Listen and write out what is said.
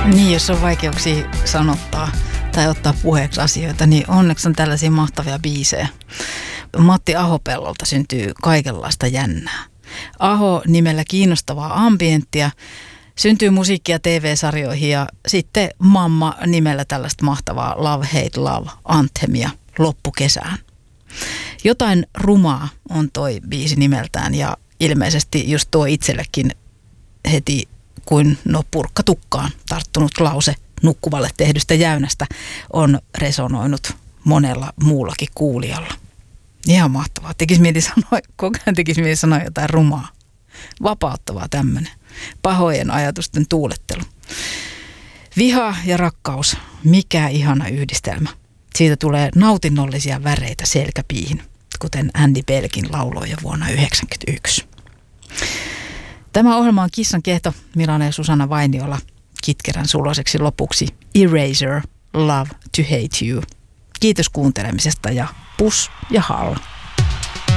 Niin, jos on vaikeuksia sanottaa tai ottaa puheeksi asioita, niin onneksi on tällaisia mahtavia biisejä. Matti Ahopellolta syntyy kaikenlaista jännää. Aho nimellä kiinnostavaa ambienttia, syntyy musiikkia TV-sarjoihin ja sitten Mamma nimellä tällaista mahtavaa Love Hate Love anthemia loppukesään. Jotain rumaa on toi biisi nimeltään ja ilmeisesti just tuo itsellekin heti kuin purkka tukkaan tarttunut lause nukkuvalle tehdystä jäynästä on resonoinut monella muullakin kuulijalla. Ihan mahtavaa. Koko ajan tekisi mieli sanoa jotain rumaa. Vapauttavaa tämmöinen. Pahojen ajatusten tuulettelu. Viha ja rakkaus. Mikä ihana yhdistelmä. Siitä tulee nautinnollisia väreitä selkäpiihin, kuten Andy Belkin lauloi jo vuonna 1991. Tämä ohjelma on Kissan kehto. Milana ja Susanna Vainiola. Kitkerän suloseksi lopuksi Eraser, Love to Hate You. Kiitos kuuntelemisesta ja pus ja hall.